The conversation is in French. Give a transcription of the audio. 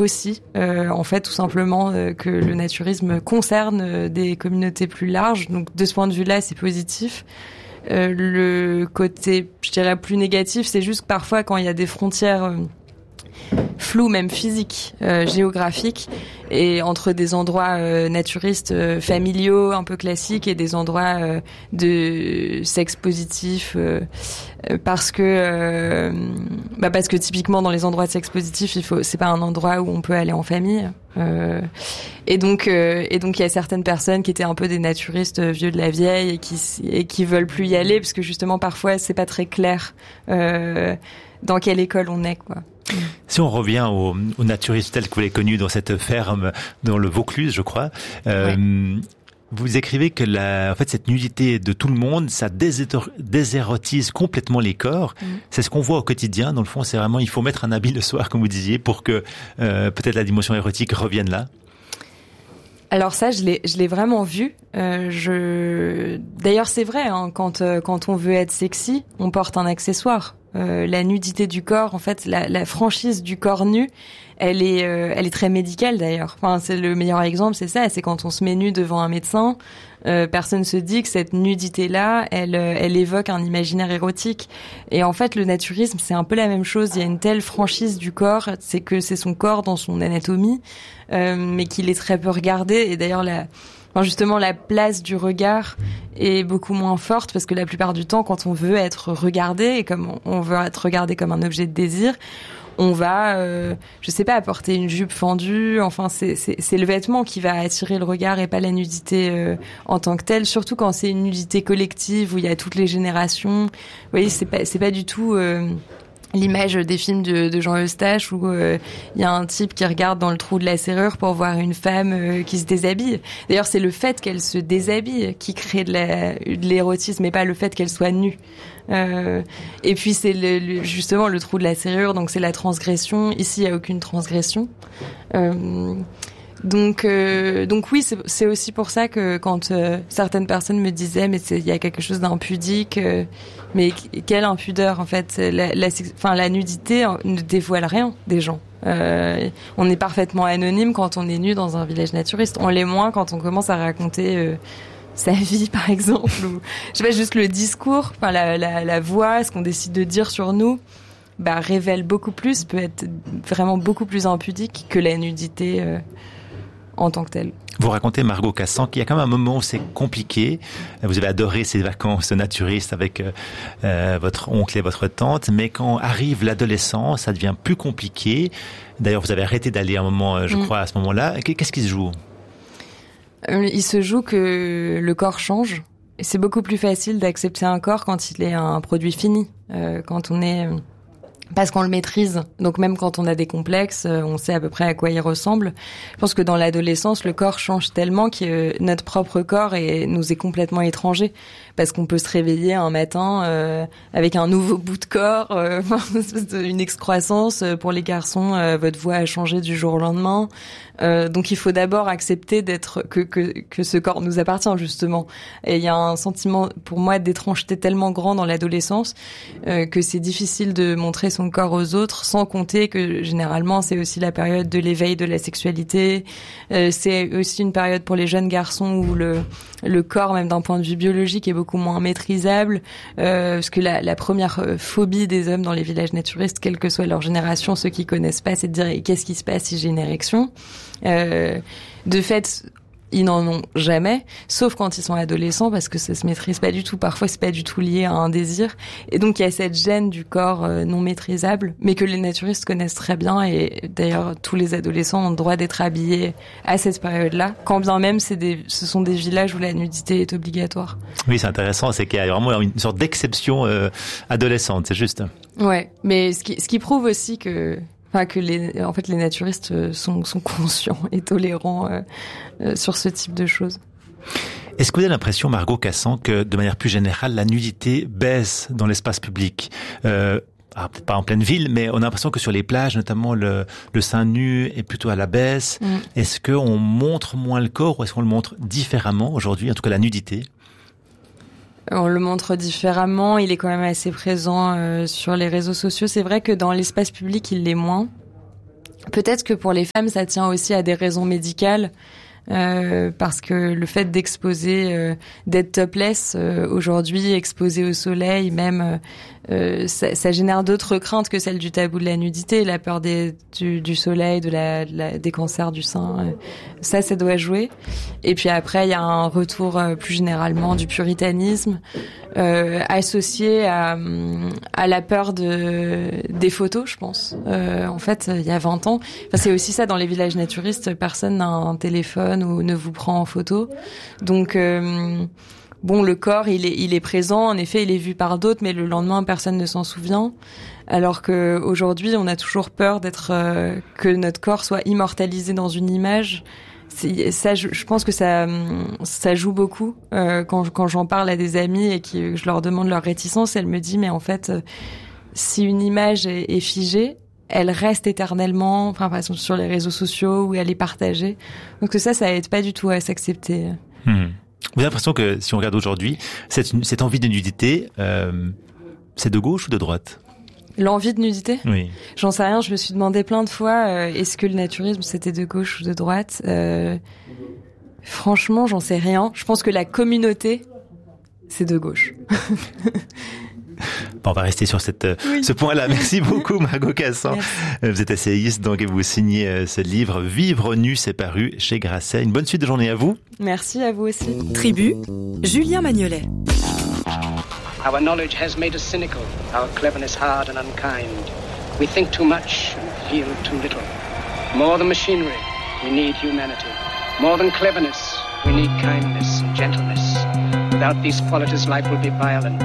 aussi, en fait, tout simplement que le naturisme concerne des communautés plus larges. Donc, de ce point de vue-là, c'est positif. Le côté, je dirais, plus négatif, c'est juste que parfois, quand il y a des frontières floues, même physiques, géographiques, et entre des endroits naturistes familiaux, un peu classiques, et des endroits de sexe positif, parce que typiquement dans les endroits de sexe positif, c'est pas un endroit où on peut aller en famille. Et donc il y a certaines personnes qui étaient un peu des naturistes vieux de la vieille et qui veulent plus y aller parce que justement parfois c'est pas très clair dans quelle école on est, quoi. Si on revient au naturiste tel que vous l'avez connu dans cette ferme dans le Vaucluse, je crois, vous écrivez que en fait cette nudité de tout le monde, ça désérotise complètement les corps. C'est ce qu'on voit au quotidien. Dans le fond, c'est vraiment, il faut mettre un habit le soir, comme vous disiez, pour que peut-être la dimension érotique revienne là. Alors ça, je l'ai vraiment vu. D'ailleurs, c'est vrai, hein, quand on veut être sexy, on porte un accessoire. La nudité du corps, en fait, la franchise du corps nu, elle est très médicale d'ailleurs. Enfin, c'est le meilleur exemple, c'est ça. C'est quand on se met nu devant un médecin, personne se dit que cette nudité-là, elle évoque un imaginaire érotique. Et en fait, le naturisme, c'est un peu la même chose. Il y a une telle franchise du corps, c'est que c'est son corps dans son anatomie, mais qu'il est très peu regardé. Et d'ailleurs, justement, la place du regard est beaucoup moins forte parce que la plupart du temps, quand on veut être regardé et comme on veut être regardé comme un objet de désir, on va, je sais pas, porter une jupe fendue. Enfin, c'est le vêtement qui va attirer le regard et pas la nudité en tant que telle. Surtout quand c'est une nudité collective où il y a toutes les générations. Vous voyez, c'est pas du tout l'image des films de Jean Eustache où il y a un type qui regarde dans le trou de la serrure pour voir une femme qui se déshabille. D'ailleurs, c'est le fait qu'elle se déshabille qui crée de l'érotisme et pas le fait qu'elle soit nue. Et puis c'est justement le trou de la serrure, donc c'est la transgression. Ici, il y a aucune transgression. Donc oui, c'est aussi pour ça que quand certaines personnes me disaient mais il y a quelque chose d'impudique, mais quelle impudeur en fait. La nudité ne dévoile rien des gens. On est parfaitement anonyme quand on est nu dans un village naturiste. On l'est moins quand on commence à raconter sa vie, par exemple, ou je sais pas, juste le discours, enfin la voix, ce qu'on décide de dire sur nous, révèle beaucoup plus, peut être vraiment beaucoup plus impudique que la nudité en tant que telle. Vous racontez, Margot Cassan, qu'il y a quand même un moment où c'est compliqué. Vous avez adoré ces vacances naturistes avec votre oncle et votre tante, mais quand arrive l'adolescence, ça devient plus compliqué. D'ailleurs, vous avez arrêté d'aller un moment, je crois, à ce moment-là. Qu'est-ce qui se joue ? Il se joue que le corps change. Et c'est beaucoup plus facile d'accepter un corps quand il est un produit fini. Quand on est... Parce qu'on le maîtrise. Donc même quand on a des complexes, on sait à peu près à quoi il ressemble. Je pense que dans l'adolescence, le corps change tellement que notre propre corps nous est complètement étranger. Parce qu'on peut se réveiller un matin avec un nouveau bout de corps, une excroissance. Pour les garçons, votre voix a changé du jour au lendemain. Donc il faut d'abord accepter que ce corps nous appartient justement. Et il y a un sentiment pour moi d'étrangeté tellement grand dans l'adolescence que c'est difficile de montrer son corps aux autres, sans compter que généralement c'est aussi la période de l'éveil de la sexualité. C'est aussi une période pour les jeunes garçons où le corps, même d'un point de vue biologique, est beaucoup moins maîtrisable, parce que la première phobie des hommes dans les villages naturistes, quelle que soit leur génération, ceux qui connaissent pas, c'est de dire qu'est-ce qui se passe si j'ai une érection. De fait, ils n'en ont jamais, sauf quand ils sont adolescents, parce que ça se maîtrise pas du tout. Parfois, c'est pas du tout lié à un désir. Et donc, il y a cette gêne du corps non maîtrisable, mais que les naturistes connaissent très bien. Et d'ailleurs, tous les adolescents ont le droit d'être habillés à cette période-là, quand bien même ce sont des villages où la nudité est obligatoire. Oui, c'est intéressant, c'est qu'il y a vraiment une sorte d'exception adolescente, c'est juste. Ouais, mais ce qui prouve aussi que les naturistes sont conscients et tolérants sur ce type de choses. Est-ce que vous avez l'impression, Margot Cassan, que de manière plus générale, la nudité baisse dans l'espace public peut-être pas en pleine ville, mais on a l'impression que sur les plages, notamment le sein nu est plutôt à la baisse. Est-ce qu'on montre moins le corps ou est-ce qu'on le montre différemment aujourd'hui, en tout cas la nudité ? On le montre différemment, il est quand même assez présent sur les réseaux sociaux. C'est vrai que dans l'espace public, il l'est moins. Peut-être que pour les femmes, ça tient aussi à des raisons médicales. Parce que le fait d'exposer, d'être topless aujourd'hui, exposé au soleil, même ça génère d'autres craintes que celles du tabou de la nudité, la peur du soleil, des cancers du sein. Ça doit jouer. Et puis après, il y a un retour plus généralement du puritanisme associé à la peur des photos, je pense. En fait, il y a 20 ans, c'est aussi ça dans les villages naturistes, personne n'a un téléphone ou ne vous prend en photo. Donc le corps, il est présent, en effet, il est vu par d'autres, mais le lendemain, personne ne s'en souvient. Alors que aujourd'hui, on a toujours peur que notre corps soit immortalisé dans une image. Ça, je pense que ça joue beaucoup. Quand j'en parle à des amis et que je leur demande leur réticence, elles me disent, mais en fait, si une image est figée, elle reste éternellement, enfin, par exemple, sur les réseaux sociaux où elle est partagée. Donc ça aide pas du tout à s'accepter. Vous avez l'impression que, si on regarde aujourd'hui, cette envie de nudité, c'est de gauche ou de droite? L'envie de nudité? Oui. J'en sais rien, je me suis demandé plein de fois, est-ce que le naturisme, c'était de gauche ou de droite? Franchement, j'en sais rien. Je pense que la communauté, c'est de gauche. Bon, on va rester sur ce point-là. Merci beaucoup, Margot Cassan. Vous êtes essayiste, donc, et vous signez ce livre. Vivre nu, c'est paru chez Grasset. Une bonne suite de journée à vous. Merci à vous aussi. Tribu, Julien Magnolet. Our knowledge has made us cynical, our cleverness hard and unkind. We think too much and feel too little. More than machinery, we need humanity. More than cleverness, we need kindness and gentleness. Without these qualities, life will be violent.